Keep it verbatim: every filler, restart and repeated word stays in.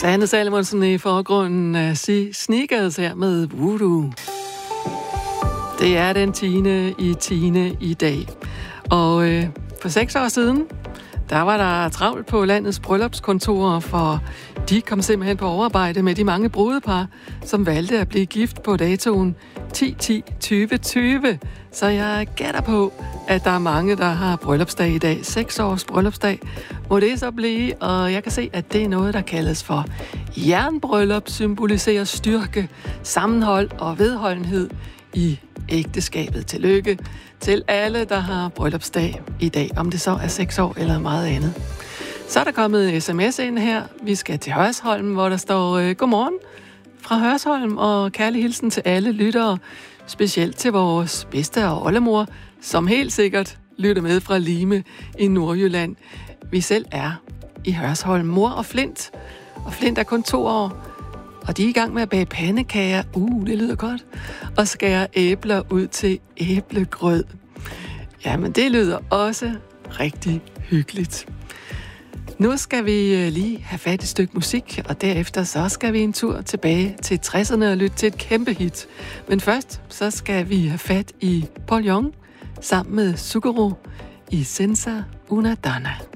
Sanne Salomonsen i forgrunden af Sneakers her med Voodoo. Det er den tiende i tiende i dag. Og øh, for seks år siden, der var der travlt på landets bryllupskontorer, for de kom simpelthen på overarbejde med de mange brudepar, som valgte at blive gift på datoen ti ti tyve tyve. Så jeg gætter på, at der er mange, der har bryllupsdag i dag. Seks års bryllupsdag må det så blive, og jeg kan se, at det er noget, der kaldes for jernbryllup, symboliserer styrke, sammenhold og vedholdenhed i ægteskabet. Tillykke til alle, der har bryllupsdag i dag, om det så er seks år eller meget andet. Så er der kommet en sms ind her. Vi skal til Hørsholm, hvor der står øh, godmorgen fra Hørsholm, og kærlig hilsen til alle lyttere, specielt til vores bedste og oldemor, som helt sikkert lytter med fra Lime i Nordjylland. Vi selv er i Hørsholm. Mor og Flint, og Flint er kun to år, og de er i gang med at bage pandekager. Uh, det lyder godt. Og skære æbler ud til æblegrød. Jamen, det lyder også rigtig hyggeligt. Nu skal vi lige have fat i et stykke musik, og derefter så skal vi en tur tilbage til tresserne og lytte til et kæmpe hit. Men først så skal vi have fat i Paul Young sammen med Suguru i Senza Una Donna.